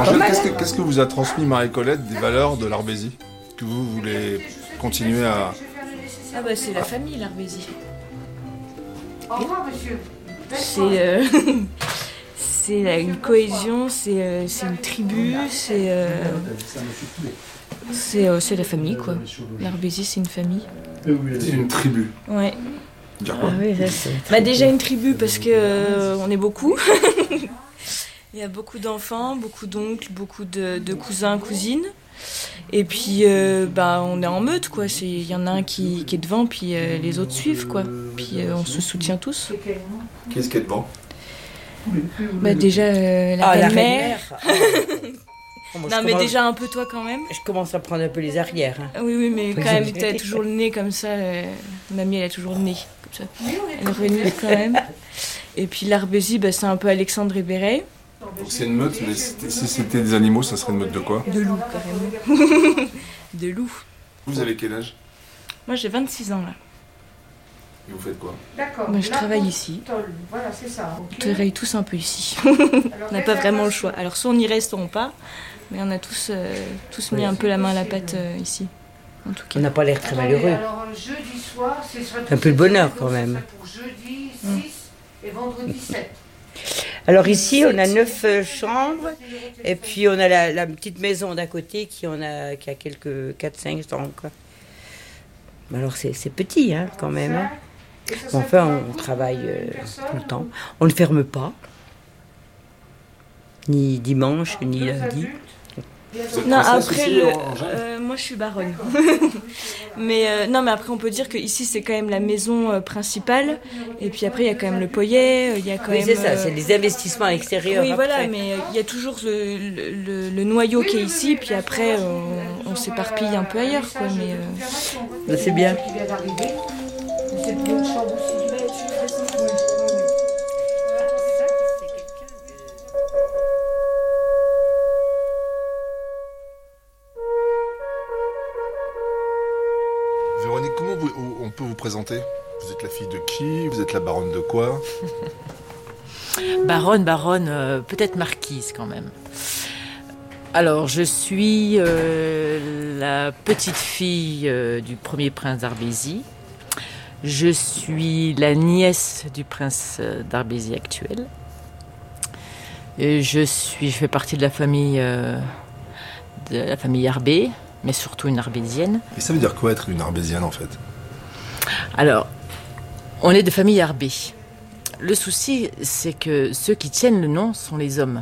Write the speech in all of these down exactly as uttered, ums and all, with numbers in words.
Angèle, qu'est-ce que, qu'est-ce que vous a transmis Marie-Colette des valeurs de l'Arbésie que vous voulez continuer à... Ah bah c'est la famille, l'Arbésie. Au revoir, monsieur. C'est, euh, c'est la- une cohésion, c'est, euh, c'est une tribu, c'est, euh, c'est, euh, c'est la famille, quoi. L'Arbésie, c'est une famille. C'est une tribu. Ouais. Dire quoi? Ah oui, ça, c'est... Bah déjà une tribu parce que euh, on est beaucoup. Il y a beaucoup d'enfants, beaucoup d'oncles, beaucoup de, de cousins, cousines. Et puis euh, bah on est en meute, quoi. C'est, il y en a un qui, qui est devant, puis euh, les autres suivent, quoi. Puis euh, on se soutient tous. Qu'est-ce qui est devant? Bah déjà euh, la Ah, la belle-mère. reine-mère. Oh, moi, je Non mais commence- déjà un peu toi quand même. Je commence à prendre un peu les arrières. hein. Ah oui oui mais Oui, quand même j'ai- t'as toujours le nez comme ça. euh, Mamie elle a toujours le nez comme ça. Elle renifle quand même. Et puis l'Arbésie bah, c'est un peu Alexandre et Béret. Donc c'est une meute, mais c'était- si c'était des animaux, ça serait une meute de quoi? De loup carrément. De loup. Vous avez quel âge? Moi j'ai vingt-six ans là. Et vous faites quoi? D'accord. Moi je La travaille ici. Tôle, voilà, c'est ça. On ok. travaille tous un peu ici. Alors, On n'a pas vraiment le choix. Alors soit on y reste, soit on part. Mais on a tous, euh, tous mis un peu la main à la pâte euh, ici. En tout cas. On n'a pas l'air très Attendez, malheureux. alors, euh, jeudi soir, c'est soit Un peu de bonheur, quand donc, ce même. serait pour jeudi Mm. six et vendredi sept. Alors ici, on a neuf euh, chambres. Et puis on a la, la petite maison d'à côté qui, en a, qui a quelques quatre cinq chambres. Quoi. Mais alors c'est, c'est petit hein, quand même. hein. Et ce Mais serait enfin, pour un on couple, travaille une euh, personne, tout le temps. ou On ne ferme pas. Ni dimanche, ni deux lundi. adultes. Vous êtes Non, princesse après, aussi, le- Angèle euh, moi je suis baronne. mais euh, non, mais après on peut dire que ici c'est quand même la maison euh, principale. Et puis après il y a quand même le poyer, euh, il y a quand Oui, même. c'est ça, euh, c'est des investissements extérieurs. Oui, voilà, après. mais euh, il y a toujours le, le- le- le noyau qui est ici, puis après on, on s'éparpille un peu ailleurs, quoi. Mais euh, Ben, c'est bien. Qui vient d'arriver. C'est pour une chambre aussi. Véronique, comment vous- on peut vous présenter? Vous êtes la fille de qui? Vous êtes la baronne de quoi? Baronne, baronne, euh, peut-être marquise quand même. Alors, je suis euh, la petite fille euh, du premier prince d'Arbésie. Je suis la nièce du prince euh, d'Arbésie actuel. Et je suis, je fais partie de la famille, euh, de la famille Arbé, mais surtout une arbésienne. Et ça veut dire quoi être une arbésienne en fait? Alors, on est de famille Arbé. Le souci, c'est que ceux qui tiennent le nom sont les hommes.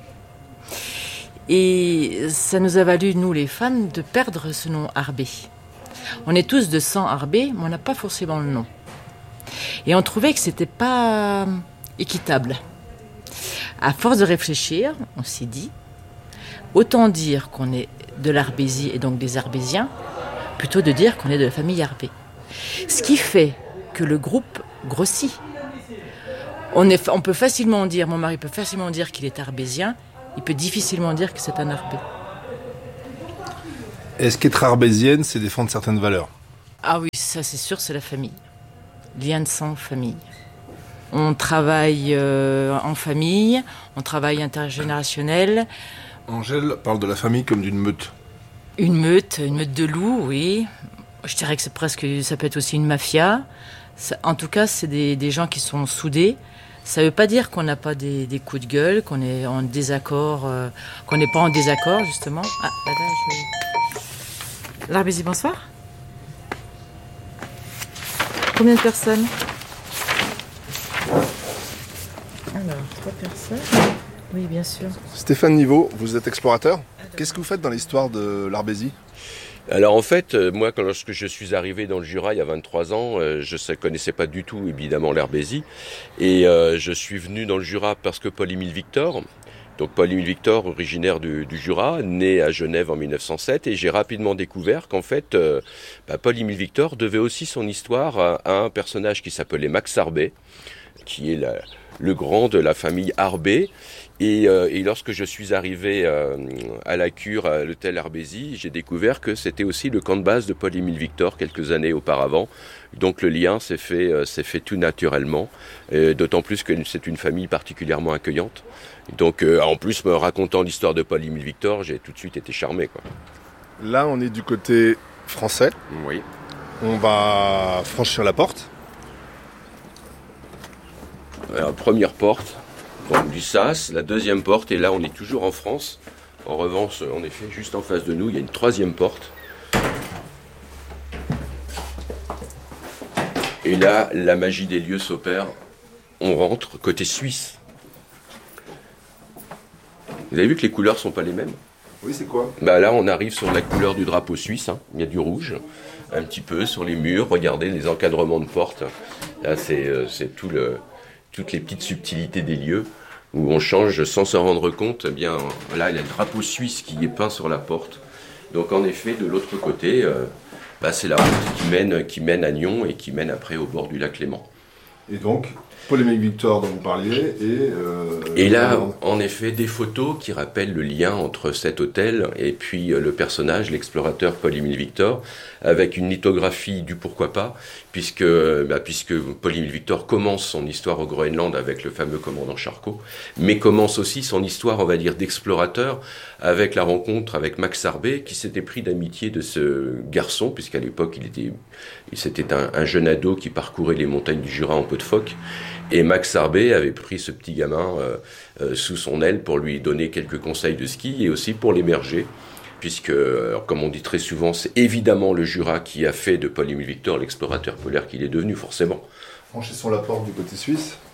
Et ça nous a valu, nous les femmes, de perdre ce nom Arbé. On est tous de sang Arbé, mais on n'a pas forcément le nom. Et on trouvait que c'était pas équitable. À force de réfléchir, on s'est dit, autant dire qu'on est de l'Arbésie et donc des Arbésiens, plutôt de dire qu'on est de la famille Arbé. Ce qui fait que le groupe grossit. On, est, on peut facilement dire, mon mari peut facilement dire qu'il est arbésien, il peut difficilement dire que c'est un Arbé. Est-ce qu'être arbésienne, c'est défendre certaines valeurs? Ah oui, ça c'est sûr, c'est la famille. Lien de sang, famille. On travaille euh, en famille, on travaille intergénérationnel. Angèle parle de la famille comme d'une meute. Une meute, une meute de loups, oui. Je dirais que c'est presque, ça peut être aussi une mafia. Ça, en tout cas, c'est des, des gens qui sont soudés. Ça ne veut pas dire qu'on n'a pas des, des coups de gueule, qu'on est en désaccord, euh, qu'on n'est pas en désaccord, justement. Ah, là, là, je... L'Arbésie, bonsoir. Combien de personnes? Alors, trois personnes. Oui, bien sûr. Stéphane Niveau, vous êtes explorateur. Qu'est-ce que vous faites dans l'histoire de l'Arbésie? Alors en fait, euh, moi, quand, lorsque je suis arrivé dans le Jura il y a vingt-trois ans, euh, je ne connaissais pas du tout évidemment l'Arbésie. Et euh, je suis venu dans le Jura parce que Paul-Émile Victor, donc Paul-Émile Victor, originaire du, du Jura, né à Genève en mille neuf cent sept, et j'ai rapidement découvert qu'en fait, euh, bah, Paul-Émile Victor devait aussi son histoire à, à un personnage qui s'appelait Max Arbé, qui est la, le grand de la famille Arbé, Et, euh, et lorsque je suis arrivé euh, à la cure, à l'hôtel Arbézy, j'ai découvert que c'était aussi le camp de base de Paul-Émile Victor quelques années auparavant. Donc le lien s'est fait, euh, s'est fait tout naturellement, et d'autant plus que c'est une famille particulièrement accueillante. Donc euh, en plus, me racontant l'histoire de Paul-Émile Victor, j'ai tout de suite été charmé, quoi. Là, on est du côté français. Oui. On va franchir la porte. Alors, première porte. Donc, du sas, la deuxième porte, et là on est toujours en France. En revanche, en effet, juste en face de nous, il y a une troisième porte. Et là, la magie des lieux s'opère. On rentre côté suisse. Vous avez vu que les couleurs ne sont pas les mêmes? Oui, c'est quoi? Bah là, on arrive sur la couleur du drapeau suisse. Hein. Il y a du rouge, un petit peu sur les murs. Regardez les encadrements de portes. Là, c'est, euh, c'est tout le, toutes les petites subtilités des lieux où on change sans s'en rendre compte. Eh bien, là, il y a le drapeau suisse qui est peint sur la porte. Donc, en effet, de l'autre côté, euh, bah, c'est la route qui mène, qui mène à Nyon et qui mène après au bord du lac Léman. Et donc, Paul-Émile Victor dont vous parliez, et... Euh, et là, en effet, des photos qui rappellent le lien entre cet hôtel et puis le personnage, l'explorateur Paul-Émile Victor, avec une lithographie du pourquoi pas, puisque, bah, puisque Paul-Émile Victor commence son histoire au Groenland avec le fameux commandant Charcot, mais commence aussi son histoire, on va dire, d'explorateur, avec la rencontre avec Max Arbé, qui s'était pris d'amitié de ce garçon, puisqu'à l'époque, il était, c'était un, un jeune ado qui parcourait les montagnes du Jura en peau de phoque. Et Max Arbé avait pris ce petit gamin euh, euh, sous son aile pour lui donner quelques conseils de ski et aussi pour l'émerger, puisque, alors, comme on dit très souvent, c'est évidemment le Jura qui a fait de Paul-Émile Victor l'explorateur polaire qu'il est devenu, forcément. Franchissons la porte du côté suisse.